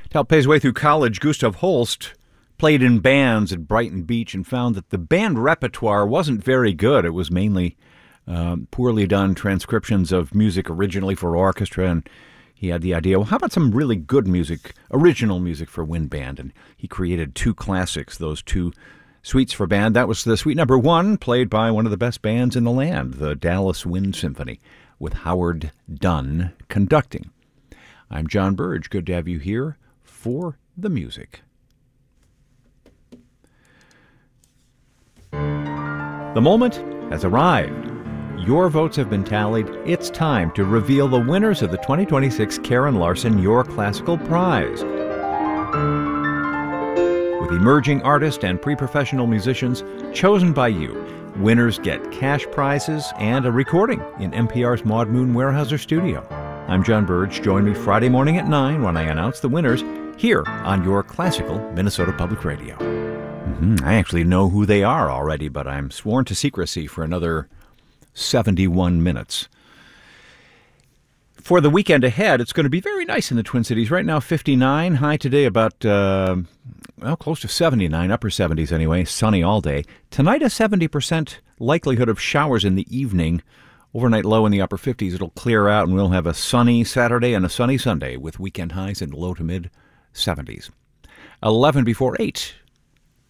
To help pay his way through college, Gustav Holst played in bands at Brighton Beach and found that the band repertoire wasn't very good. It was mainly poorly done transcriptions of music originally for orchestra, and he had the idea, well, how about some really good music, original music for wind band? And he created two classics, those two suites for band. That was the suite number 1, played by one of the best bands in the land, the Dallas Wind Symphony, with Howard Dunn conducting. I'm John Burge. Good to have you here for the music. The moment has arrived. Your votes have been tallied. It's time to reveal the winners of the 2026 Karen Larson Your Classical Prize. With emerging artists and pre-professional musicians chosen by you, winners get cash prizes and a recording in NPR's Maud Moon Weyerhaeuser studio. I'm John Burge. Join me Friday morning at 9 when I announce the winners here on Your Classical Minnesota Public Radio. I actually know who they are already, but I'm sworn to secrecy for another 71 minutes. For the weekend ahead, it's going to be very nice in the Twin Cities. Right now, 59. High today about, close to 79, upper 70s anyway. Sunny all day. Tonight, a 70% likelihood of showers in the evening. Overnight low in the upper 50s. It'll clear out, and we'll have a sunny Saturday and a sunny Sunday with weekend highs in the low to mid 70s. 11 before 8.